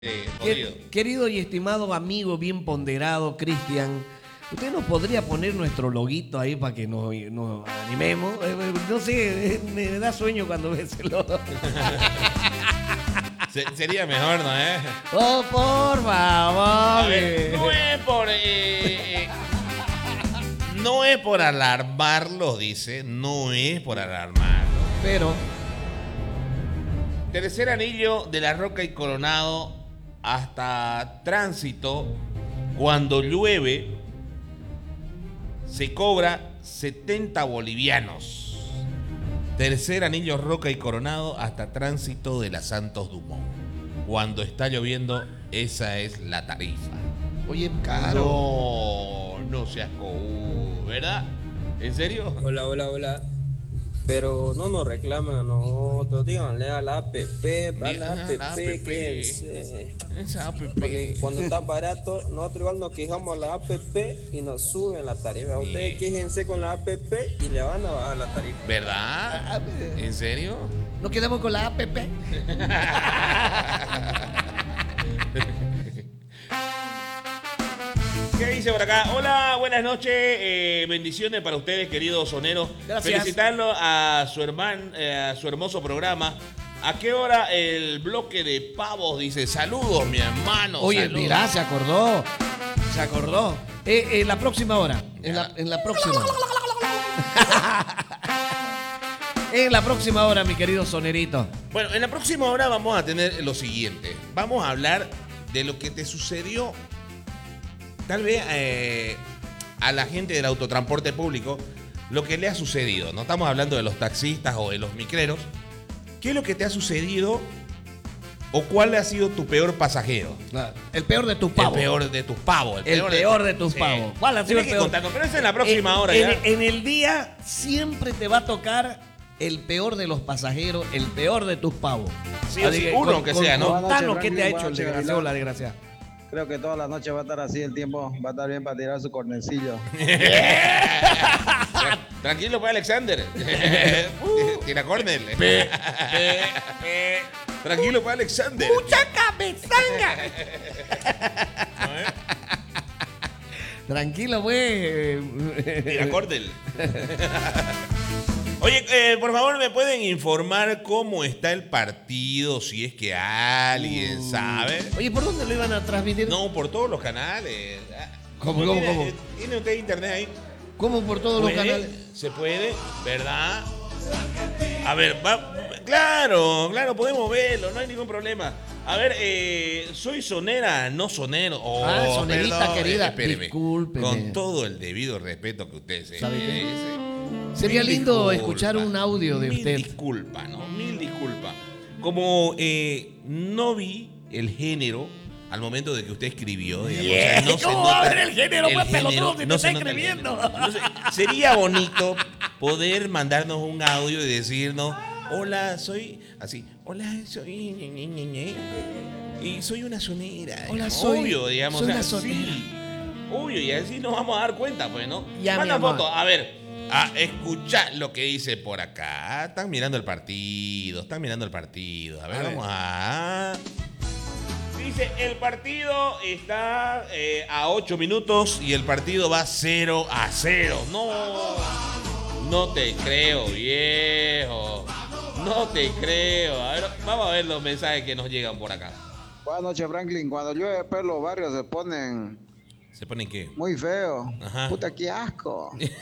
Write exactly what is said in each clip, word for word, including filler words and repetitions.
Eh, Quer- querido y estimado amigo bien ponderado, Cristian, ¿usted nos podría poner nuestro loguito ahí para que nos, nos animemos? Eh, eh, No sé, eh, me da sueño cuando ves el logo. Se- sería mejor, ¿no? ¿Eh? Oh, por A favor. ver, no es por. eh, eh, no es por alarmarlos, dice. No es por alarmarlos. Pero, Tercer anillo de la Roca y Coronado hasta Tránsito. Cuando llueve, se cobra setenta bolivianos. Tercer anillo Roca y Coronado hasta Tránsito de la Santos Dumont. Cuando está lloviendo, esa es la tarifa. oye, caro. No, no seas cojudo, ¿verdad? ¿En serio? Hola, hola, hola. Pero no nos reclaman a nosotros, díganle a la A P P, a la Díganle a la A A P P P, P. quédense. Esa app. Porque cuando está barato, nosotros igual nos quejamos a la A P P y nos suben la tarifa. Ustedes quéjense con la A P P y le van a bajar la tarifa. ¿Verdad? ¿En serio? Nos quedamos con la A P P. ¿Qué dice por acá? Hola, buenas noches. eh, bendiciones para ustedes, queridos soneros. Gracias. Felicitarlo a su hermano, a su hermoso programa. ¿A qué hora el bloque de pavos? Dice, saludos, mi hermano. Oye, saludos. mirá, se acordó. Se acordó. Eh, en la próxima hora. En la, en la próxima. En la próxima hora, mi querido sonerito. Bueno, en la próxima hora vamos a tener lo siguiente. Vamos a hablar de lo que te sucedió, tal vez eh, a la gente del autotransporte público, lo que le ha sucedido. No estamos hablando de los taxistas o de los micreros. ¿Qué es lo que te ha sucedido o cuál ha sido tu peor pasajero? El peor de tus pavos. El peor de tus pavos. El peor de tus pavos. ¿Cuál ha sido Tienes el que peor? contarnos, pero eso en la próxima En- hora en, ya. en el día siempre te va a tocar el peor de los pasajeros, el peor de tus pavos. Sí o sí, uno aunque sea, ¿no? Contanos qué te ha Buenas hecho el noches, desgraciado o Gavilán. la desgraciada. Creo que toda la noche va a estar así el tiempo, va a estar bien para tirar su cornecillo. Tranquilo, pues, Alexander. Tira cornel. Tranquilo, pues, Alexander. ¡Mucha cabezanga! Tranquilo, pues. Tira cordel. Oye, eh, por favor, ¿me pueden informar cómo está el partido? Si es que alguien sabe. Oye, ¿por dónde lo iban a transmitir? No, por todos los canales. ¿Cómo, cómo, ¿Tiene, cómo? ¿Tiene usted internet ahí? ¿Cómo por todos los ¿Puede? canales? ¿Se puede? ¿Verdad? A ver, va, claro, claro, podemos verlo, no hay ningún problema. A ver, eh, soy sonera, no sonero. Oh, Ah, sonerita perdón, querida, espéreme. discúlpeme. Con todo el debido respeto que usted se ¿Sabe qué? merece. Sería Mil lindo disculpas, escuchar un audio de mil usted. disculpas, ¿no? Mil disculpas. Como eh, no vi el género al momento de que usted escribió, digamos, Yeah, o sea, no se ¿cómo va a nota ver el género, pues, pelotudo, si te se está nota el escribiendo? género. Entonces, sería bonito poder mandarnos un audio y decirnos, hola, soy así, hola, soy ñe, ñe, ñe, ñe, y soy una sonera. Hola, digamos, soy- obvio, digamos, soy o sea, una sonera. sí, obvio, y así nos vamos a dar cuenta, pues, ¿no? Ya, Manda mi amor. foto, a ver. A escuchar lo que dice por acá. Están mirando el partido, están mirando el partido. A ver, A ver. vamos a... Dice, el partido está eh, a ocho minutos y el partido va cero a cero. No, no te creo, viejo. No te creo. A ver, vamos a ver los mensajes que nos llegan por acá. Buenas noches, Franklin. Cuando llueve, pues los barrios se ponen ¿Se ponen qué? muy feos. Ajá. Puta, qué asco. A ver,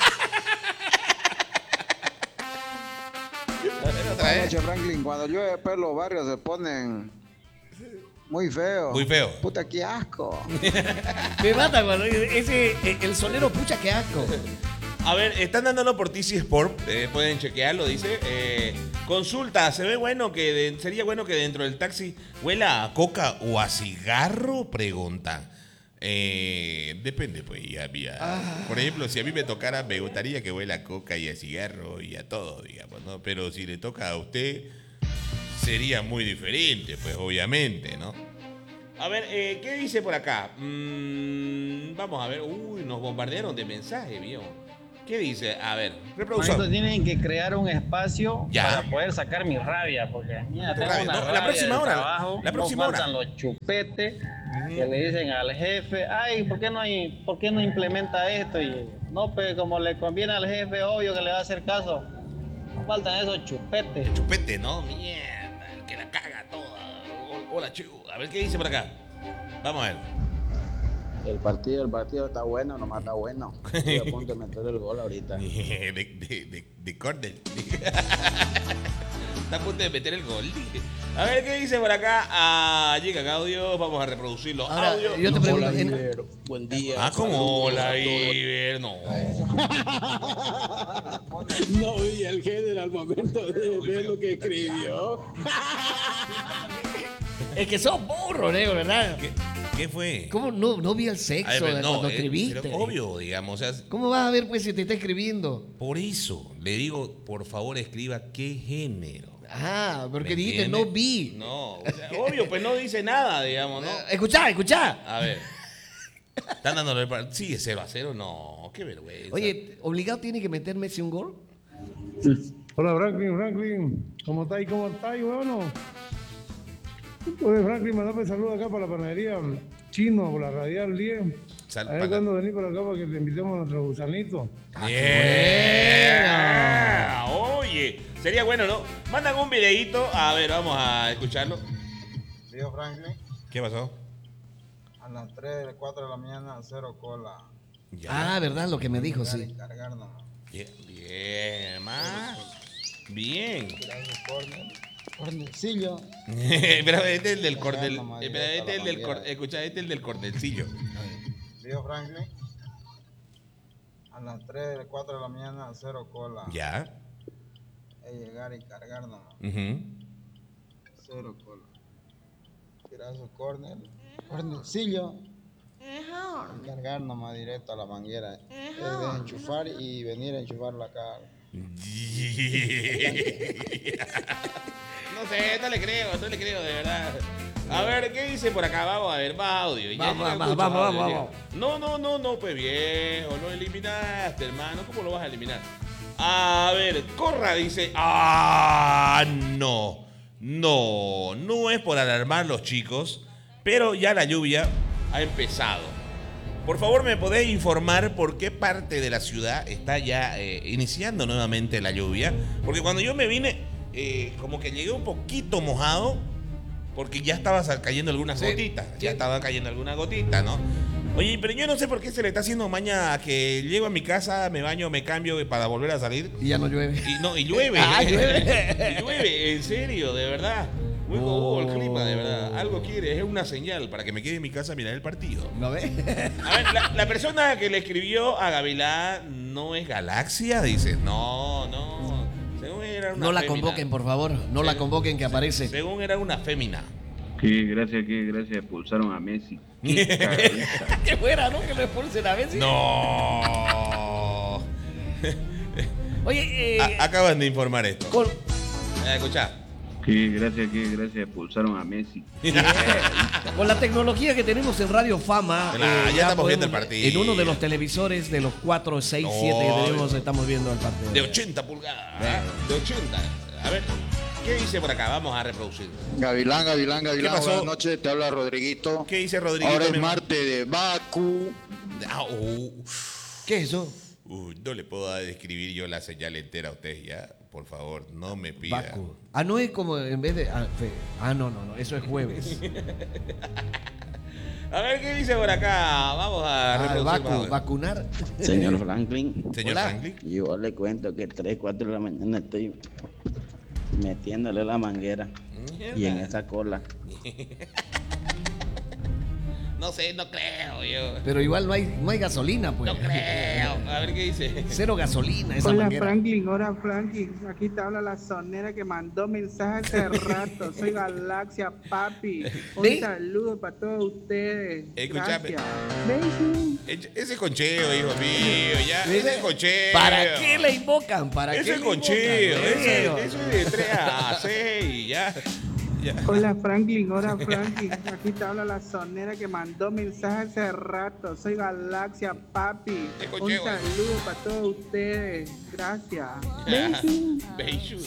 otra Buenas vez. noches, Franklin. Cuando llueve, pues los barrios se ponen muy feos. Muy feo. Puta, qué asco. Me mata cuando ese, el sonero, pucha, qué asco. A ver, están dándolo por T C Sport, eh, pueden chequearlo, dice. Eh, consulta, ¿se ve bueno que de- sería bueno que dentro del taxi huela a coca o a cigarro? Pregunta. Eh, depende, pues, ya, ya. Ah. Por ejemplo, si a mí me tocara, me gustaría que huela a coca y a cigarro y a todo, digamos, ¿no? Pero si le toca a usted, sería muy diferente, pues, obviamente, ¿no? A ver, eh, ¿qué dice por acá? Mm, vamos a ver. Uy, nos bombardearon de mensajes, viejo. ¿Qué dice? A ver, Manito, reproducción. tienen que crear un espacio Ya. para poder sacar mi rabia, porque mira, Tu tengo rabia. una No, la rabia próxima del hora, trabajo, la próxima no hora. faltan los chupetes que le dicen al jefe, ay, ¿por qué no hay, por qué no implementa esto? Y no, pues como le conviene al jefe, obvio que le va a hacer caso. No faltan esos chupetes. Chupete, ¿no? Mierda, el que la caga toda. Hola, chico. A ver qué dice por acá. Vamos a ver. El partido, el partido está bueno, nomás está bueno. Estoy a punto de meter el gol ahorita. De, de, de, de córner. Está a punto de meter el gol. A ver qué dice por acá. Ah, llega audio. Vamos a reproducir los Ahora, audios. yo te pregunto, en- Iber, buen día. Ah, como saludos hola, a todos. Iber. No. No vi el género al momento de ver lo que escribió. es que sos burro, negro, ¿verdad? ¿Qué, qué fue? ¿Cómo no, no vi el A sexo ver, de no, cuando eh, escribiste? pero obvio, digamos. O sea, ¿Cómo vas a ver pues si te está escribiendo? por eso le digo, por favor, escriba qué género. Ah, porque ¿Me dijiste entiende? no vi. No, o sea, obvio, pues no dice nada, digamos, ¿no? Eh, Escuchá, escuchá. A ver. ¿Están dándole el partido? Sí, es cero a cero. No, qué vergüenza. Oye, ¿obligado tiene que meter Messi un gol? Hola Franklin, Franklin, ¿cómo estáis? ¿Cómo estáis, bueno? Oye Franklin, mandame saludos acá para la panadería Chino, por la Radial diez. Sal- A ver pana- cuándo venís para acá para que te invitemos a nuestro gusanito. Yeah. Oye, sería bueno, ¿no? Mandan un videíto. A ver, vamos a escucharlo. Tío Franklin, ¿Qué pasó? a las tres, cuatro de la mañana, cero cola. Ya. Ah, ¿verdad? Lo que me dijo, sí. Cargar nomás. Bien, bien, más. Bien. Cornecillo. Pero este es el del cordel. Ya, nomás, Espera, este es el del directo a la cor- manguera. Escucha, este es el del cordelcillo. Tío Franklin, a las tres, cuatro de la mañana, cero cola. Ya. Es llegar y cargar nomás. Ujú. Cero cola. Tirar su corner. Cornecillo. Y cargar nomás directo a la manguera. Es de enchufar y venir a enchufarla acá. No sé, no le creo, no le creo, de verdad. A ver, ¿qué dice por acá? Vamos a ver, más audio. Ya Vamos, llegan vamos, muchos vamos, audios, vamos, llegan. No, no, no, no, pues viejo, lo eliminaste, hermano. ¿Cómo lo vas a eliminar? A ver, Corra dice, ah, no, no, no es por alarmar los chicos, pero ya la lluvia ha empezado. Por favor, ¿me podés informar por qué parte de la ciudad está ya eh, iniciando nuevamente la lluvia? Porque cuando yo me vine, eh, como que llegué un poquito mojado, porque ya estaba sal- cayendo algunas Sí, gotitas, sí. ya estaban cayendo algunas gotitas, ¿no? Oye, pero yo no sé por qué se le está haciendo maña a que llego a mi casa, me baño, me cambio para volver a salir. Y ya no llueve. Y no, y llueve. Ah, llueve. Y llueve, en serio, de verdad. Muy cojudo el clima, de verdad. Algo quiere, es una señal para que me quede en mi casa a mirar el partido. ¿No ves? A ver, la, la persona que le escribió a Gavilá no es Galaxia, dice. No, no. Según era una No la fémina. convoquen, por favor. No la convoquen que aparece. Según era una fémina. Qué gracias, qué gracias, expulsaron a Messi. Qué cagadita. Que fuera, ¿no? Que lo expulsen a veces. No. Oye, eh, A- acaban de informar esto. con- Eh, escuchá. Qué gracias, qué gracias, expulsaron a Messi. Con la tecnología que tenemos en Radio Fama, Claro, ya estamos viendo el partido. En uno de los televisores de los cuatro, seis, No, siete que tenemos, no. estamos viendo el partido. De ochenta pulgadas. ¿eh? De ochenta. A ver, ¿qué dice por acá? Vamos a reproducir. Gavilán, Gavilán, Gavilán. ¿Qué pasó? Buenas noches, te habla Rodriguito. ¿Qué dice Rodrigo? Ahora es martes de Baku. Ah, uh, ¿Qué es eso? uh, no le puedo describir yo la señal entera a usted ya. Por favor, no me pida. Baku. Ah, no es como en vez de. Ah, fe- ah, no, no, no. Eso es jueves. A ver, ¿qué dice por acá? Vamos a Ah, reproducir. Baku, vamos. vacunar. Señor Franklin, Señor Hola. Franklin. yo le cuento que tres, cuatro de la mañana estoy metiéndole la manguera y en esa cola. No sé, no creo yo. Pero igual no hay, no hay gasolina, pues. No creo. A ver qué dice. Cero gasolina esa Hola manguera. Franklin, hola Franklin, aquí te habla la sonera que mandó mensaje hace rato, soy Galaxia Papi, un ¿Ve? saludo para todos ustedes, Escúchame. gracias. Besos. Eche- Ese concheo, hijo mío, ya. Ese es concheo. ¿Para qué le invocan? ¿Para Ese qué es le concheo. invocan? Ese, Bueno. eso es de tres a seis, ya. Ya. Hola Franklin, hola Franklin. Aquí te habla la sonera que mandó mensaje hace rato. Soy Galaxia, papi. Un saludo para todos ustedes. Gracias. Beishu.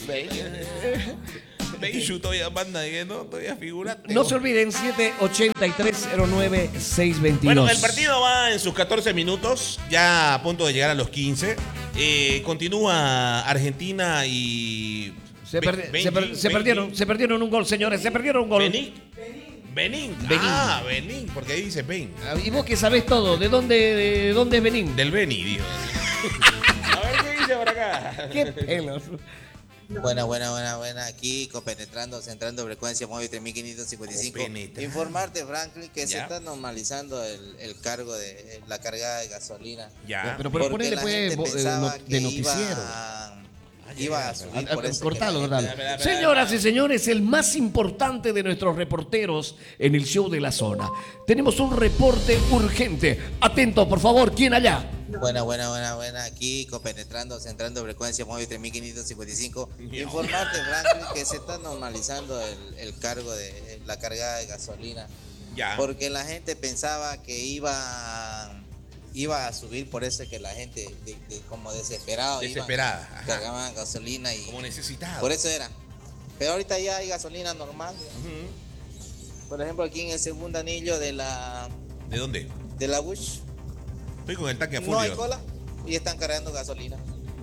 Beishu todavía manda, ¿no? Todavía figurate. No se olviden, siete ocho tres cero nueve seis dos dos. Bueno, el partido va en sus catorce minutos, ya a punto de llegar a los quince. Eh, continúa Argentina y... Se, perdi- Benin, se, per- se perdieron, se perdieron un gol, señores, se perdieron un gol. Benin. Benin. Benin. Ah, Benin, porque ahí dice Benin. Y vos que sabés todo, ¿de dónde, de dónde es Benin? Del Beni, dijo. A ver qué dice por acá. Qué pelos. Buena, buena, buena, buena. Aquí compenetrando, centrando frecuencia móvil tres mil quinientos cincuenta y cinco. Informarte, Franklin, que ya se está normalizando el, el cargo de la cargada de gasolina. Ya, ya pero, pero ponele pues de, de noticiero. Iba a subir por eso. Cortalo, cortalo. Señoras y señores, el más importante de nuestros reporteros en el show de la zona. Tenemos un reporte urgente. Atento, por favor, ¿quién allá? Buena, buena, buena, buena. Aquí compenetrando, centrando frecuencia móvil tres mil quinientos cincuenta y cinco. Informarte, Franklin, que se está normalizando el, el cargo de la cargada de gasolina. Ya. Porque la gente pensaba que iba... iba a subir, por eso que la gente de, de, como desesperado desesperada iban, cargaban gasolina y como necesitado, por eso era, pero ahorita ya hay gasolina normal. Uh-huh. Por ejemplo, aquí en el segundo anillo de la ¿de dónde? De la Bush, estoy con el tanque a full, no hay cola y están cargando gasolina.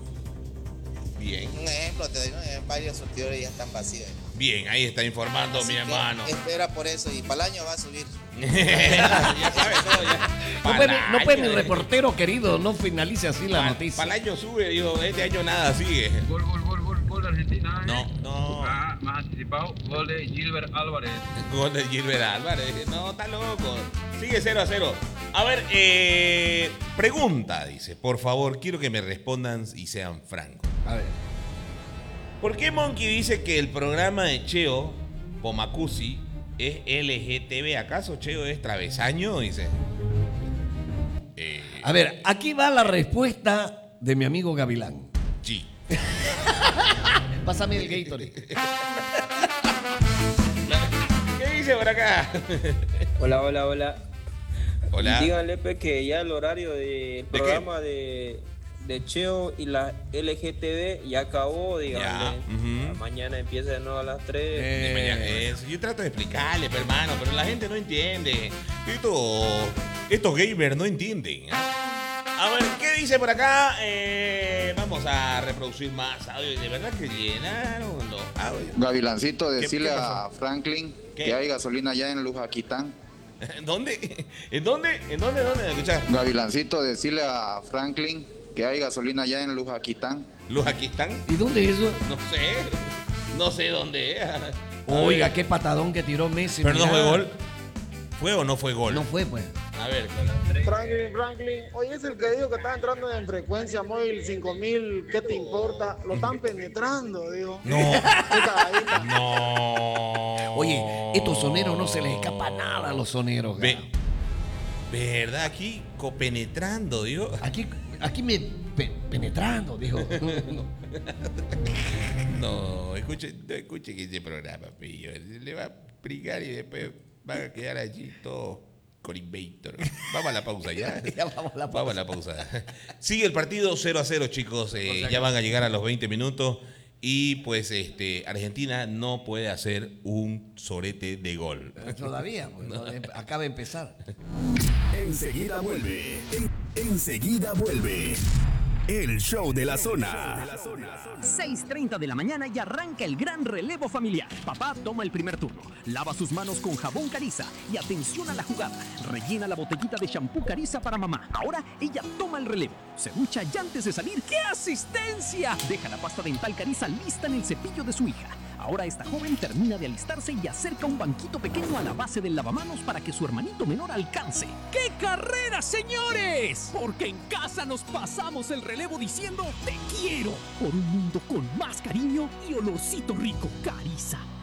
Bien. Un ejemplo te doy, ¿no? En varios surtidores ya están vacíos. Bien, ahí está informando. Así mi hermano. Espera por eso y para el año va a subir. Ya sabes todo ya. No puede, no puede mi reportero querido, no finalice así la pa, noticia. Para el año sube, digo, este año nada sigue. Gol, gol, gol, gol, gol de Argentina. No, no. Ah, más anticipado, gol de Gilbert Álvarez. Gol de Gilbert Álvarez. No, está loco. Sigue cero a cero. A ver, eh, pregunta, dice. Por favor, quiero que me respondan y sean francos. A ver. ¿Por qué Monkey dice que el programa de Cheo, Pomacusi, es L G T B? ¿Acaso Cheo es travesaño? Dice. Eh... A ver, aquí va la respuesta de mi amigo Gavilán. Sí. Pásame el Gatorade. ¿Qué dice por acá? Hola, hola, hola. Hola. Y díganle pues, que ya el horario del ¿De programa de, de Cheo y la L G T B ya acabó, díganle. Uh-huh. Mañana empieza de nuevo a las tres. Eh, de mañana, eso. Yo trato de explicarle, pero, hermano, pero la gente no entiende. Esto, estos gamers no entienden. A ver, ¿qué dice por acá? Eh, vamos a reproducir más audio. De verdad que llenaron los audios. Gavilancito, decirle ¿Qué, qué a Franklin ¿Qué? que hay gasolina ya en Lujaquitán. ¿Dónde? ¿En dónde? ¿En dónde? ¿Dónde? Escucha. Gavilancito, decirle a Franklin que hay gasolina ya en Lujaquitán. ¿Lujaquistán? ¿Y dónde es eso? No sé. No sé dónde es. Oiga, qué patadón que tiró Messi. Pero mirá. no fue gol. ¿Fue o no fue gol? No fue, pues. A ver. Franklin, Franklin, hoy es el que dijo que está entrando en frecuencia móvil cinco mil, ¿qué te importa? Lo están penetrando, digo. No. No. Oye, estos soneros no se les escapa nada a los soneros. Ve, ¿verdad? Aquí copenetrando, digo. Aquí, aquí me pe- penetrando, dijo. No, escuche, no escuche que ese programa, pillo. Le va a explicar y después va a quedar allí todo con Invator. Vamos a la pausa ya. ya vamos a la pausa. Vamos a la pausa. Sigue el partido cero a cero, chicos. Eh, ya van a llegar a los veinte minutos. Y pues este Argentina no puede hacer un sorete de gol. Todavía, pues, no. Acaba de empezar. Enseguida vuelve. En, enseguida vuelve. El show de la zona. seis treinta de la mañana y arranca el gran relevo familiar. Papá toma el primer turno, lava sus manos con jabón Cariza y atención a la jugada. Rellena la botellita de shampoo Cariza para mamá. Ahora ella toma el relevo. Se ducha y antes de salir, ¡qué asistencia! Deja la pasta dental Cariza lista en el cepillo de su hija. Ahora esta joven termina de alistarse y acerca un banquito pequeño a la base del lavamanos para que su hermanito menor alcance. ¡Qué carrera, señores! Porque en casa nos pasamos el relevo diciendo te quiero por un mundo con más cariño y olorcito rico. Cariza.